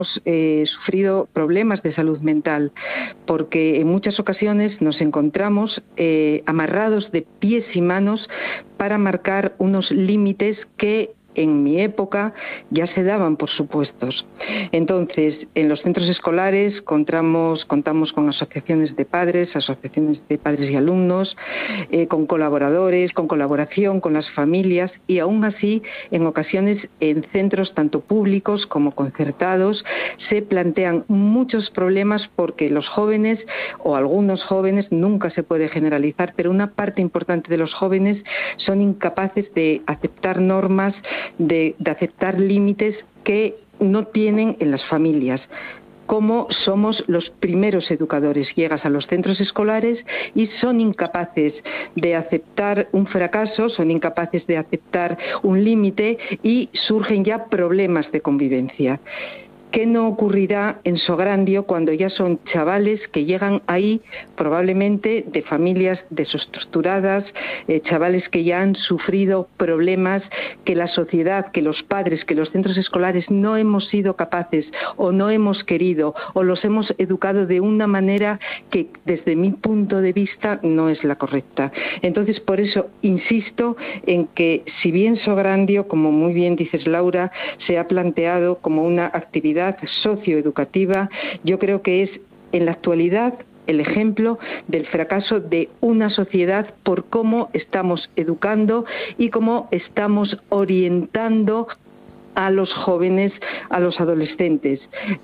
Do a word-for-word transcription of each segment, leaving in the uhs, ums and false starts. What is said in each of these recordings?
eh, sufrido problemas de salud mental, porque en muchas ocasiones nos encontramos eh, amarrados de pies y manos para marcar unos límites que en mi época ya se daban por supuestos. Entonces, en los centros escolares contamos, contamos con asociaciones de padres, asociaciones de padres y alumnos, eh, con colaboradores, con colaboración con las familias, y aún así, en ocasiones, en centros tanto públicos como concertados, se plantean muchos problemas porque los jóvenes, o algunos jóvenes, nunca se puede generalizar, pero una parte importante de los jóvenes son incapaces de aceptar normas, De, de aceptar límites que no tienen en las familias. Como somos los primeros educadores, llegas a los centros escolares y son incapaces de aceptar un fracaso, son incapaces de aceptar un límite y surgen ya problemas de convivencia. ¿Qué no ocurrirá en Sograndio cuando ya son chavales que llegan ahí probablemente de familias desestructuradas, eh, chavales que ya han sufrido problemas, que la sociedad, que los padres, que los centros escolares no hemos sido capaces o no hemos querido o los hemos educado de una manera que desde mi punto de vista no es la correcta? Entonces, por eso insisto en que si bien Sograndio, como muy bien dices Laura, se ha planteado como una actividad socioeducativa, yo creo que es en la actualidad el ejemplo del fracaso de una sociedad por cómo estamos educando y cómo estamos orientando a los jóvenes, a los adolescentes.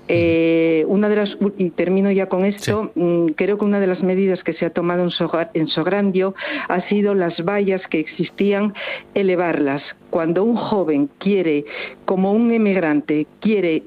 Eh, una de las, y termino ya con esto, sí. Creo que una de las medidas que se ha tomado en, Sogar, en Sograndio ha sido las vallas que existían, elevarlas. Cuando un joven quiere, como un emigrante, quiere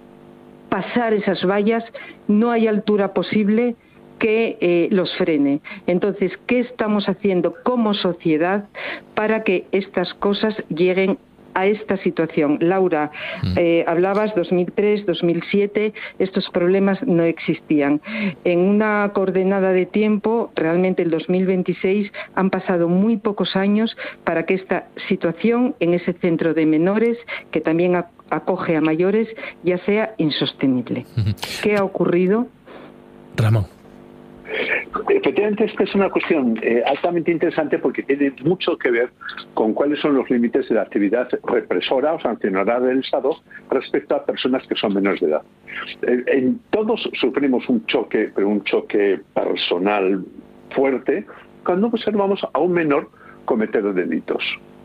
pasar esas vallas, no hay altura posible que eh, los frene. Entonces, ¿qué estamos haciendo como sociedad para que estas cosas lleguen a esta situación? Laura, eh, hablabas dos mil tres, dos mil siete, estos problemas no existían. En una coordenada de tiempo, realmente el dos mil veintiséis, han pasado muy pocos años para que esta situación en ese centro de menores, que también acoge a mayores, ya sea insostenible. ¿Qué ha ocurrido? Ramón. Efectivamente, esta es una cuestión eh, altamente interesante porque tiene mucho que ver con cuáles son los límites de la actividad represora o sancionadora del Estado respecto a personas que son menores de edad. Eh, en todos sufrimos un choque, pero un choque personal fuerte cuando observamos a un menor cometer delitos.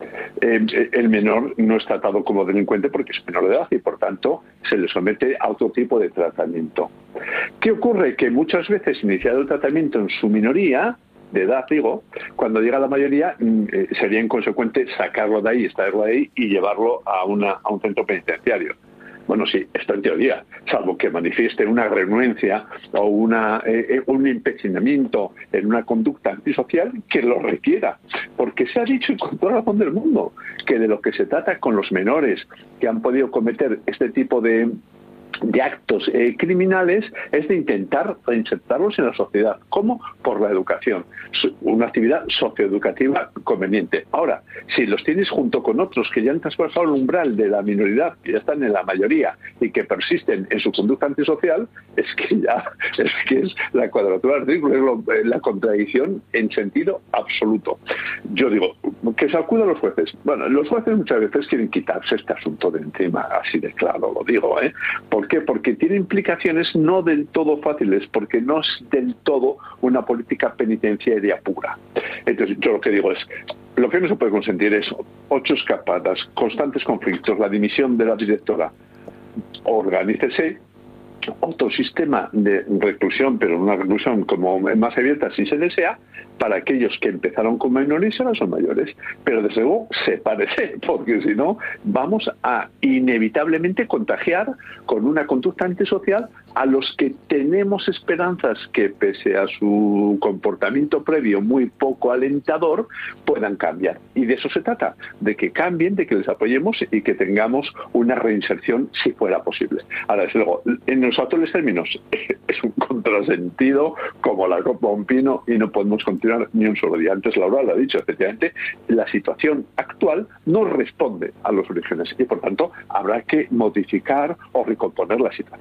Eh, el menor no es tratado como delincuente porque es menor de edad y por tanto se le somete a otro tipo de tratamiento. ¿Qué ocurre? Que muchas veces, iniciado el tratamiento en su minoría de edad, digo, cuando llega a la mayoría eh, sería inconsecuente sacarlo de ahí, extraerlo de ahí y llevarlo a, una, a un centro penitenciario. Bueno, sí, esto en teoría, salvo que manifieste una renuencia o una, eh, un empecinamiento en una conducta antisocial que lo requiera. Porque se ha dicho con toda la razón del mundo que de lo que se trata con los menores que han podido cometer este tipo de de actos eh, criminales es de intentar reinsertarlos en la sociedad. ¿Cómo? Por la educación. Una actividad socioeducativa conveniente. Ahora, si los tienes junto con otros que ya han traspasado el umbral de la minoridad, que ya están en la mayoría y que persisten en su conducta antisocial, es que ya es que es la cuadratura del círculo, es lo, la contradicción en sentido absoluto. Yo digo, que se acuda a los jueces. Bueno, los jueces muchas veces quieren quitarse este asunto de encima, así de claro lo digo, ¿eh? ¿Por qué? Porque tiene implicaciones no del todo fáciles, porque no es del todo una política penitenciaria pura. Entonces, yo lo que digo es, lo que no se puede consentir es ocho escapadas, constantes conflictos, la dimisión de la directora. Organícese otro sistema de reclusión, pero una reclusión como más abierta si se desea, para aquellos que empezaron con menores y ahora son mayores. Pero desde luego sepárese, porque si no vamos a inevitablemente contagiar con una conducta antisocial a los que tenemos esperanzas que, pese a su comportamiento previo muy poco alentador, puedan cambiar. Y de eso se trata, de que cambien, de que les apoyemos y que tengamos una reinserción si fuera posible. Ahora, desde luego, en los actuales términos es un contrasentido como la copa de un pino y no podemos continuar ni un solo día. Antes Laura lo ha dicho, efectivamente, la situación actual no responde a los orígenes y por tanto habrá que modificar o recomponer la situación.